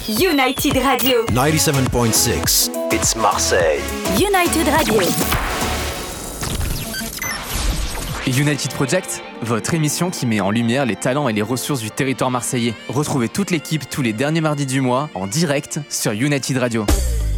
United Radio. 97.6. It's Marseille. United Radio. United Project, votre émission qui met en lumière les talents et les ressources du territoire marseillais. Retrouvez toute l'équipe tous les derniers mardis du mois en direct sur United Radio.